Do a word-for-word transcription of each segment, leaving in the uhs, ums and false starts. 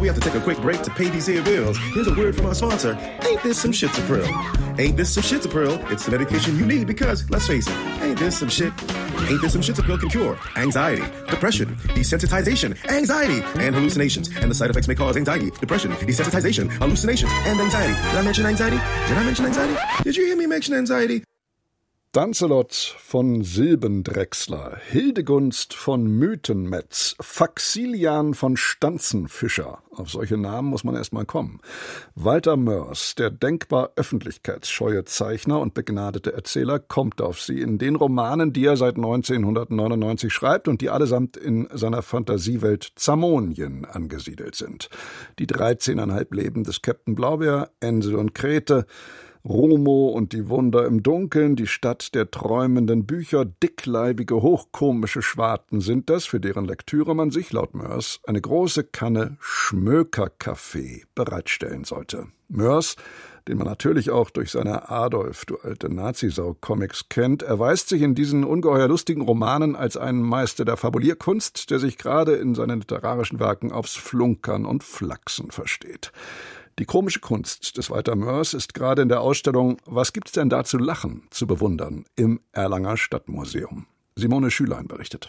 we have to take a quick break to pay these here bills. Here's a word from our sponsor. Ain't this some Shitzapril? Ain't this some Shitzapril? It's the medication you need because, let's face it, ain't this some shit? Ain't this some Shitzapril can cure anxiety, depression, desensitization, anxiety, and hallucinations. And the side effects may cause anxiety, depression, desensitization, hallucinations, and anxiety. Did I mention anxiety? Did I mention anxiety? Did you hear me mention anxiety? Dancelot von Silbendrechsler, Hildegunst von Mythenmetz, Faxilian von Stanzenfischer. Auf solche Namen muss man erst mal kommen. Walter Moers, der denkbar öffentlichkeitsscheue Zeichner und begnadete Erzähler, kommt auf sie in den Romanen, die er seit neunzehnhundertneunundneunzig schreibt und die allesamt in seiner Fantasiewelt Zamonien angesiedelt sind. Die dreizehneinhalb Leben des Captain Blaubeer, Ensel und Grete, Romo und die Wunder im Dunkeln, die Stadt der träumenden Bücher, dickleibige, hochkomische Schwarten sind das, für deren Lektüre man sich, laut Moers, eine große Kanne Schmökerkaffee bereitstellen sollte. Moers, den man natürlich auch durch seine Adolf, du alte Nazisau-Comics kennt, erweist sich in diesen ungeheuer lustigen Romanen als ein Meister der Fabulierkunst, der sich gerade in seinen literarischen Werken aufs Flunkern und Flachsen versteht. Die komische Kunst des Walter Moers ist gerade in der Ausstellung »Was gibt's denn da zu lachen?« zu bewundern im Erlanger Stadtmuseum. Simone Schülein berichtet.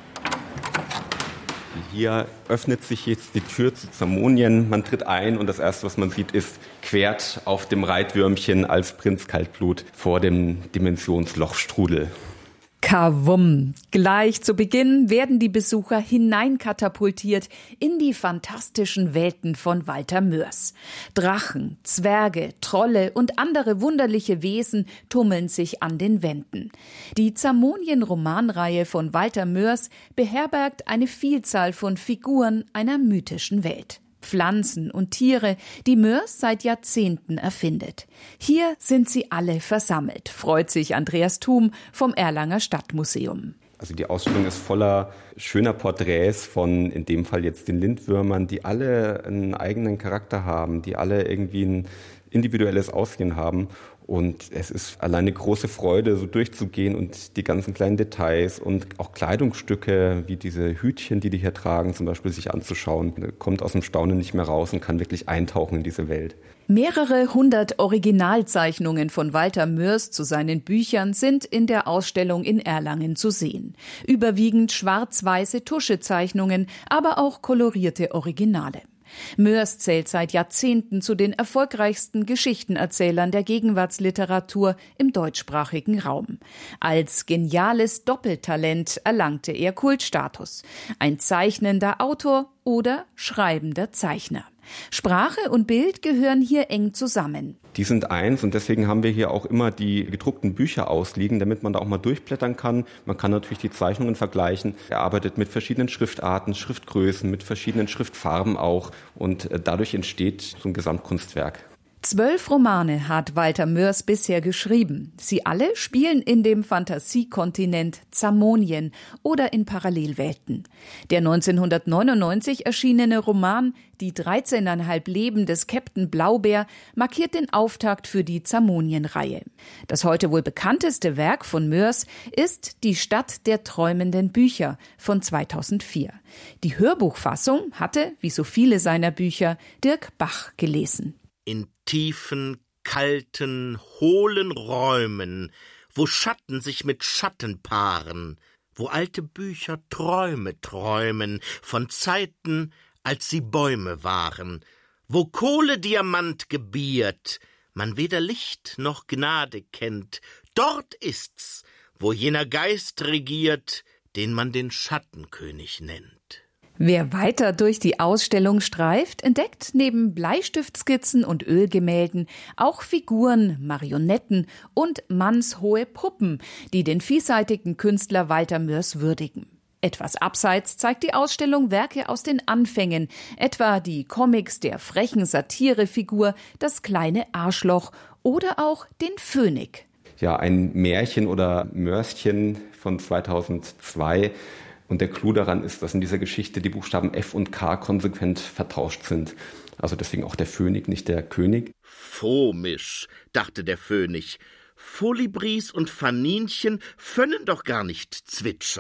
Hier öffnet sich jetzt die Tür zu Zamonien. Man tritt ein und das Erste, was man sieht, ist Quert auf dem Reitwürmchen als Prinz Kaltblut vor dem Dimensionslochstrudel. Kawum. Gleich zu Beginn werden die Besucher hineinkatapultiert in die fantastischen Welten von Walter Moers. Drachen, Zwerge, Trolle und andere wunderliche Wesen tummeln sich an den Wänden. Die Zamonien-Romanreihe von Walter Moers beherbergt eine Vielzahl von Figuren einer mythischen Welt. Pflanzen und Tiere, die Moers seit Jahrzehnten erfindet. Hier sind sie alle versammelt, freut sich Andreas Thum vom Erlanger Stadtmuseum. Also die Ausstellung ist voller schöner Porträts von, in dem Fall jetzt den Lindwürmern, die alle einen eigenen Charakter haben, die alle irgendwie ein individuelles Aussehen haben. Und es ist alleine eine große Freude, so durchzugehen und die ganzen kleinen Details und auch Kleidungsstücke, wie diese Hütchen, die die hier tragen, zum Beispiel sich anzuschauen. Man kommt aus dem Staunen nicht mehr raus und kann wirklich eintauchen in diese Welt. Mehrere hundert Originalzeichnungen von Walter Moers zu seinen Büchern sind in der Ausstellung in Erlangen zu sehen. Überwiegend schwarz-weiße Tuschezeichnungen, aber auch kolorierte Originale. Moers zählt seit Jahrzehnten zu den erfolgreichsten Geschichtenerzählern der Gegenwartsliteratur im deutschsprachigen Raum. Als geniales Doppeltalent erlangte er Kultstatus. Ein zeichnender Autor oder schreibender Zeichner. Sprache und Bild gehören hier eng zusammen. Die sind eins und deswegen haben wir hier auch immer die gedruckten Bücher ausliegen, damit man da auch mal durchblättern kann. Man kann natürlich die Zeichnungen vergleichen. Er arbeitet mit verschiedenen Schriftarten, Schriftgrößen, mit verschiedenen Schriftfarben auch und dadurch entsteht so ein Gesamtkunstwerk. Zwölf Romane hat Walter Moers bisher geschrieben. Sie alle spielen in dem Fantasiekontinent Zamonien oder in Parallelwelten. Der neunzehnhundertneunundneunzig erschienene Roman Die dreizehneinhalb Leben des Captain Blaubeer markiert den Auftakt für die Zamonien-Reihe. Das heute wohl bekannteste Werk von Moers ist Die Stadt der träumenden Bücher von zweitausendvier. Die Hörbuchfassung hatte, wie so viele seiner Bücher, Dirk Bach gelesen. In tiefen, kalten, hohlen Räumen, wo Schatten sich mit Schatten paaren, wo alte Bücher Träume träumen von Zeiten, als sie Bäume waren, wo Kohle Diamant gebiert, man weder Licht noch Gnade kennt, dort ist's, wo jener Geist regiert, den man den Schattenkönig nennt. Wer weiter durch die Ausstellung streift, entdeckt neben Bleistiftskizzen und Ölgemälden auch Figuren, Marionetten und mannshohe Puppen, die den vielseitigen Künstler Walter Moers würdigen. Etwas abseits zeigt die Ausstellung Werke aus den Anfängen, etwa die Comics der frechen Satirefigur Das kleine Arschloch oder auch den Phönik. Ja, ein Märchen oder Mörschen von zweitausendzwei. Und der Clou daran ist, dass in dieser Geschichte die Buchstaben F und K konsequent vertauscht sind. Also deswegen auch der Phönik, nicht der König. Fomisch, dachte der Phönik. Folibris und Faninchen können doch gar nicht zwitschern.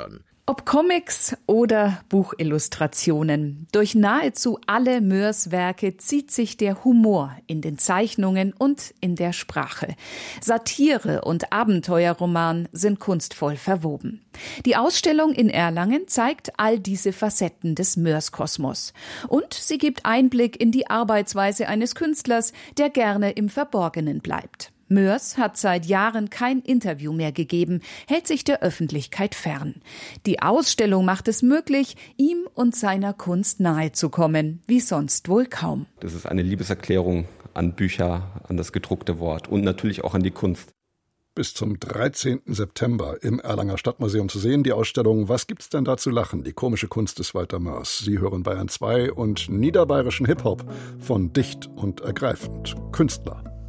Ob Comics oder Buchillustrationen, durch nahezu alle Moers-Werke zieht sich der Humor in den Zeichnungen und in der Sprache. Satire und Abenteuerroman sind kunstvoll verwoben. Die Ausstellung in Erlangen zeigt all diese Facetten des Moers-Kosmos. Und sie gibt Einblick in die Arbeitsweise eines Künstlers, der gerne im Verborgenen bleibt. Moers hat seit Jahren kein Interview mehr gegeben, hält sich der Öffentlichkeit fern. Die Ausstellung macht es möglich, ihm und seiner Kunst nahezukommen, wie sonst wohl kaum. Das ist eine Liebeserklärung an Bücher, an das gedruckte Wort und natürlich auch an die Kunst. Bis zum dreizehnten September im Erlanger Stadtmuseum zu sehen, die Ausstellung »Was gibt's denn da zu lachen? Die komische Kunst des Walter Moers«. Sie hören Bayern zwei und niederbayerischen Hip-Hop von Dicht und Ergreifend. Künstler.